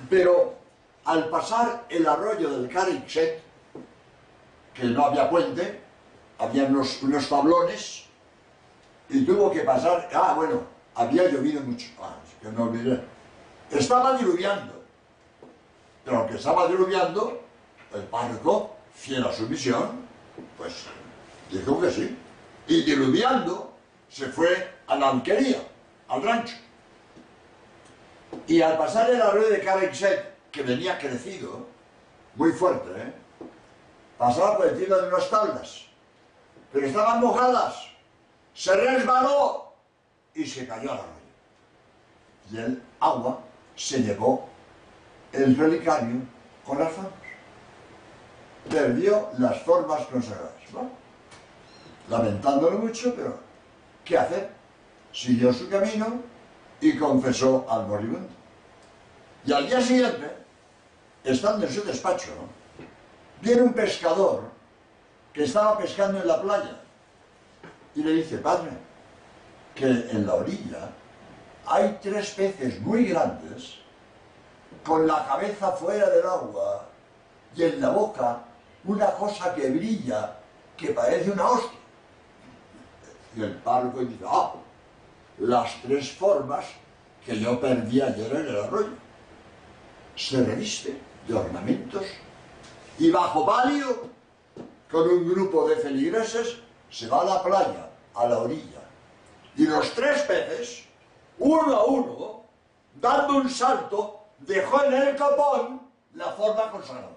Pero al pasar el arroyo del Carixet, que no había puente, había unos tablones, y tuvo que pasar. Bueno, había llovido mucho. Que no olvidé. Estaba diluviando. Pero aunque estaba diluviando, el párroco, fiel a su misión, pues dijo que sí. Y diluviando, se fue a la alquería, al rancho. Y al pasar el arroyo de Carixet, que venía crecido, muy fuerte, pasaba por encima de unas tablas, pero estaban mojadas, se resbaló y se cayó al arroyo. Y el agua se llevó el relicario con las formas. Perdió las formas consagradas. Bueno, lamentándolo mucho, pero ¿qué hacer? Siguió su camino y confesó al moribundo. Y al día siguiente, estando en su despacho, viene un pescador que estaba pescando en la playa y le dice: padre, que en la orilla hay 3 peces muy grandes con la cabeza fuera del agua y en la boca una cosa que brilla, que parece una hostia. Y el párroco dice: las 3 formas que yo perdí ayer en el arroyo. Se reviste de ornamentos y bajo palio, con un grupo de feligreses, se va a la playa, a la orilla. Y los 3 peces, uno a uno, dando un salto, dejó en el copón la forma consagrada.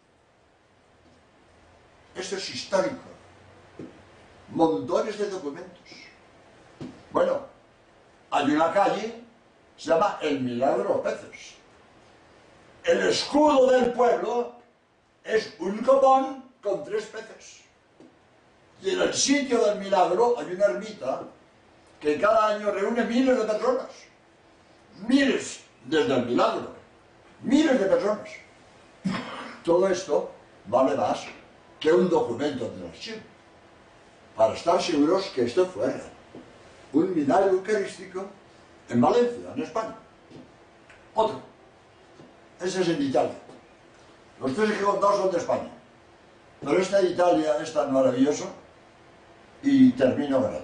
Esto es histórico. Montones de documentos. Bueno, hay una calle, se llama El Milagro de los Peces. El escudo del pueblo es un copón con 3 peces. Y en el sitio del milagro hay una ermita que cada año reúne miles de personas. Miles desde el milagro. Miles de personas. Todo esto vale más que un documento de archivo, para estar seguros que esto fue un milagro eucarístico en Valencia, en España. Otro. Ese es en Italia. Los 3 que he contado son de España. Pero este de Italia es tan maravilloso, y termino con él.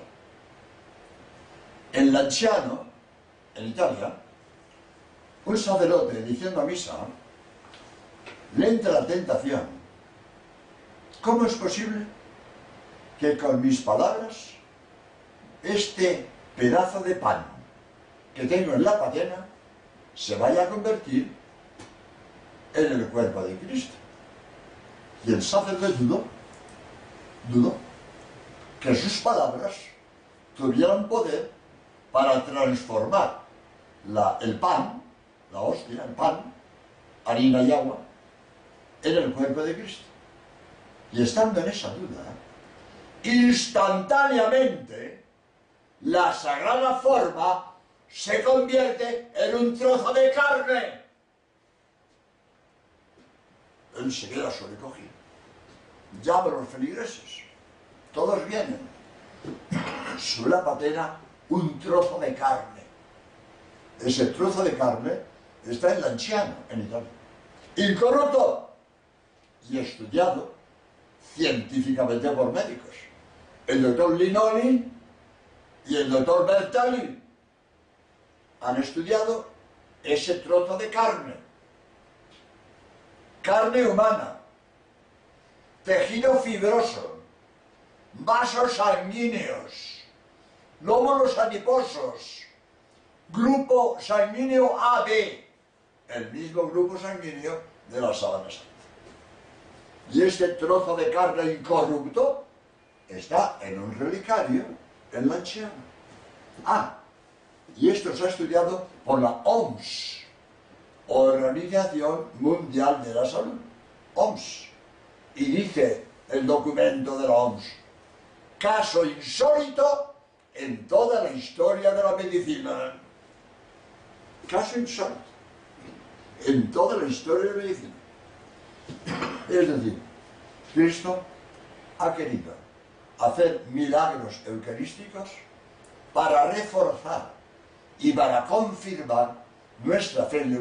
En Lanciano, en Italia, un sacerdote diciendo a misa, le entra la tentación: ¿cómo es posible que con mis palabras este pedazo de pan que tengo en la patena se vaya a convertir en el cuerpo de Cristo? Y el sacerdote dudó que sus palabras tuvieran poder para transformar el pan, la hostia, el pan, harina y agua, en el cuerpo de Cristo. Y estando en esa duda, instantáneamente la sagrada forma se convierte en un trozo de carne. Él se queda sobrecogido. Llama a los feligreses. Todos vienen. Sobre la patena, un trozo de carne. Ese trozo de carne está en Lanciano, en Italia. Incorrupto y estudiado científicamente por médicos. El doctor Linoli y el doctor Bertali han estudiado ese trozo de carne. Carne humana, tejido fibroso, vasos sanguíneos, lóbulos adiposos, grupo sanguíneo AB, el mismo grupo sanguíneo de la sábana santa. Y este trozo de carne incorrupto está en un relicario en Lanciano. Y esto se ha estudiado por la OMS, Organización Mundial de la Salud, OMS. Y dice el documento de la OMS: caso insólito en toda la historia de la medicina. Caso insólito en toda la historia de la medicina. Es decir, Cristo ha querido hacer milagros eucarísticos para reforzar y para confirmar nuestra fe